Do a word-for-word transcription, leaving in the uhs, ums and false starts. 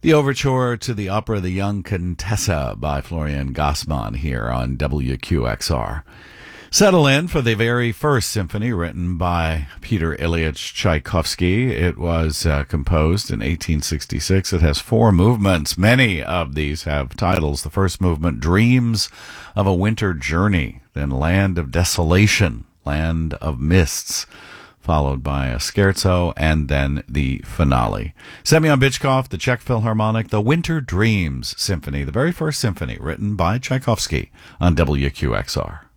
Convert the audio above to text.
The overture to the opera The Young Contessa by Florian Gassmann here on W Q X R. Settle in for the very first symphony written by Peter Ilyich Tchaikovsky. It was uh, composed in eighteen sixty-six. It has four movements. Many of these have titles. The first movement, Dreams of a Winter Journey, then Land of Desolation, Land of Mists, followed by a scherzo, and then the finale. Semyon Bychkov, the Czech Philharmonic, the Winter Dreams Symphony, the very first symphony written by Tchaikovsky on W Q X R.